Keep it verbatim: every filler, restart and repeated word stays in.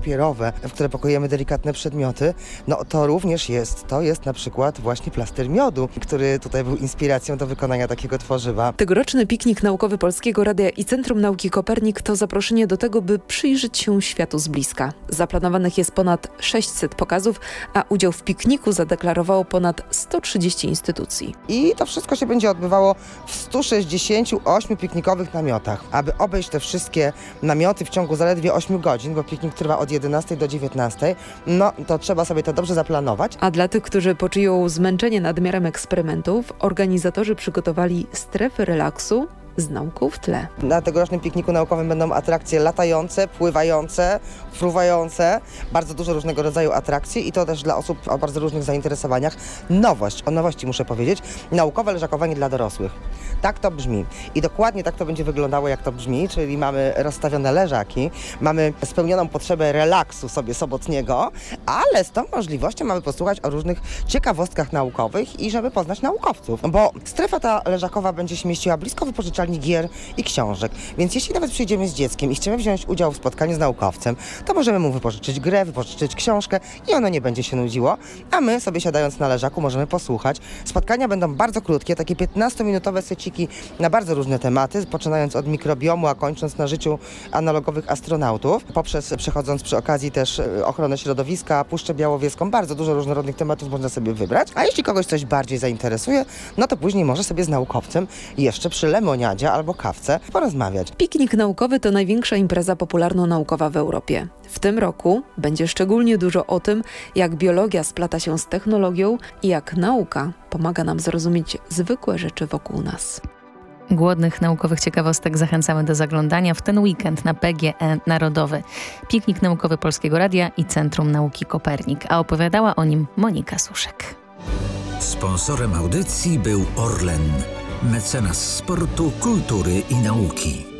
papierowe, w które pakujemy delikatne przedmioty, no to również jest, to jest na przykład właśnie plaster miodu, który tutaj był inspiracją do wykonania takiego tworzywa. Tegoroczny piknik naukowy Polskiego Radia i Centrum Nauki Kopernik to zaproszenie do tego, by przyjrzeć się światu z bliska. Zaplanowanych jest ponad sześćset pokazów, a udział w pikniku zadeklarowało ponad sto trzydzieści instytucji. I to wszystko się będzie odbywało w stu sześćdziesięciu ośmiu piknikowych namiotach. Aby obejść te wszystkie namioty w ciągu zaledwie ośmiu godzin, bo piknik trwa od jedenastej do dziewiętnastej, no to trzeba sobie to dobrze zaplanować. A dla tych, którzy poczują zmęczenie nadmiarem eksperymentów, organizatorzy przygotowali strefy relaksu z nauką w tle. Na tegorocznym pikniku naukowym będą atrakcje latające, pływające, fruwające, bardzo dużo różnego rodzaju atrakcji i to też dla osób o bardzo różnych zainteresowaniach. Nowość, o nowości muszę powiedzieć, naukowe leżakowanie dla dorosłych. Tak to brzmi i dokładnie tak to będzie wyglądało, jak to brzmi, czyli mamy rozstawione leżaki, mamy spełnioną potrzebę relaksu sobie sobotniego, ale z tą możliwością mamy posłuchać o różnych ciekawostkach naukowych i żeby poznać naukowców, bo strefa ta leżakowa będzie się mieściła blisko wypożyczalni gier i książek, więc jeśli nawet przyjdziemy z dzieckiem i chcemy wziąć udział w spotkaniu z naukowcem, to możemy mu wypożyczyć grę, wypożyczyć książkę i ono nie będzie się nudziło, a my sobie siadając na leżaku możemy posłuchać. Spotkania będą bardzo krótkie, takie piętnastominutowe seciki na bardzo różne tematy, poczynając od mikrobiomu, a kończąc na życiu analogowych astronautów, poprzez przechodząc przy okazji też ochronę środowiska, Puszczę Białowieską, bardzo dużo różnorodnych tematów można sobie wybrać, a jeśli kogoś coś bardziej zainteresuje, no to później może sobie z naukowcem jeszcze przy lemoniadzie albo kawce porozmawiać. Piknik naukowy to największa impreza popularno-naukowa w Europie. W tym roku będzie szczególnie dużo o tym, jak biologia splata się z technologią i jak nauka pomaga nam zrozumieć zwykłe rzeczy wokół nas. Głodnych naukowych ciekawostek zachęcamy do zaglądania w ten weekend na P G E Narodowy. Piknik naukowy Polskiego Radia i Centrum Nauki Kopernik, a opowiadała o nim Monika Suszek. Sponsorem audycji był Orlen, mecenas sportu, kultury i nauki.